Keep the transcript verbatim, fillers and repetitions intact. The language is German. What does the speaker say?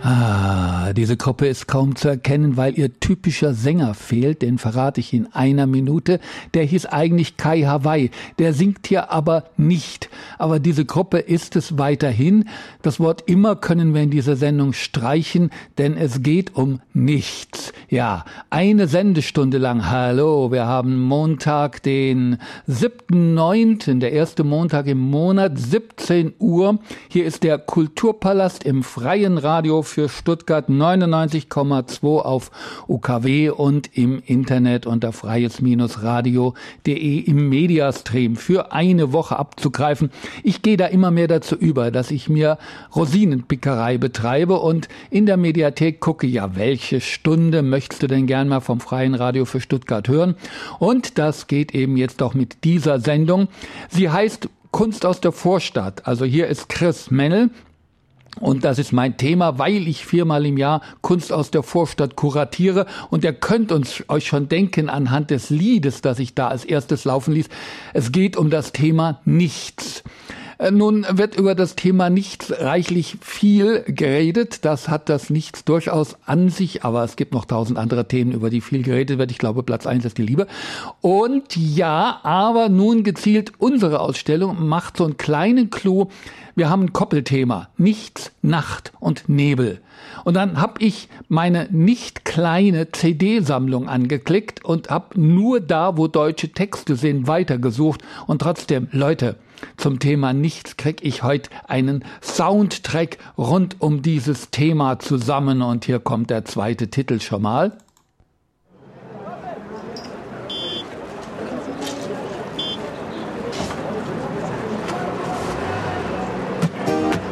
Ah, diese Gruppe ist kaum zu erkennen, weil ihr typischer Sänger fehlt, den verrate ich in einer Minute. Der hieß eigentlich Kai Hawaii, der singt hier aber nicht. Aber diese Gruppe ist es weiterhin. Das Wort immer können wir in dieser Sendung streichen, denn es geht um nichts. Ja, eine Sendestunde lang. Hallo, wir haben Montag, den siebten neunten, der erste Montag im Monat, siebzehn Uhr. Hier ist der Kulturpalast im freien Radio für Stuttgart, neunundneunzig Komma zwei auf U K W und im Internet unter freies radio punkt de im Mediastream für eine Woche abzugreifen. Ich gehe da immer mehr dazu über, dass ich mir Rosinenpickerei betreibe und in der Mediathek gucke, ja, welche Stunde möchtest du denn gern mal vom freien Radio für Stuttgart hören? Und das geht eben jetzt auch mit dieser Sendung. Sie heißt Kunst aus der Vorstadt. Also hier ist Chris Mennel. Und das ist mein Thema, weil ich viermal im Jahr Kunst aus der Vorstadt kuratiere. Und ihr könnt uns euch schon denken anhand des Liedes, das ich da als erstes laufen ließ. Es geht um das Thema Nichts. Nun wird über das Thema Nichts reichlich viel geredet. Das hat das Nichts durchaus an sich, aber es gibt noch tausend andere Themen, über die viel geredet wird. Ich glaube, Platz eins ist die Liebe. Und ja, aber nun gezielt unsere Ausstellung macht so einen kleinen Clou. Wir haben ein Koppelthema, Nichts, Nacht und Nebel. Und dann habe ich meine nicht kleine C D-Sammlung angeklickt und habe nur da, wo deutsche Texte sind, weitergesucht. Und trotzdem, Leute, zum Thema Nichts kriege ich heute einen Soundtrack rund um dieses Thema zusammen. Und hier kommt der zweite Titel schon mal.